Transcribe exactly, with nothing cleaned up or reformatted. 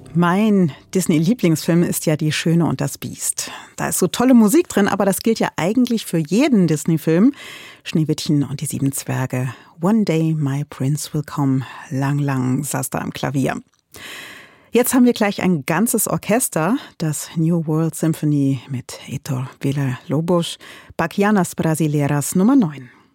Mein Disney-Lieblingsfilm ist ja Die Schöne und das Biest. Da ist so tolle Musik drin, aber das gilt ja eigentlich für jeden Disney-Film. Schneewittchen und die sieben Zwerge. One day my prince will come. Lang, lang saß da am Klavier. Jetzt haben wir gleich ein ganzes Orchester, das New World Symphony mit Heitor Villa-Lobos, Bachianas Brasileiras Nummer neun.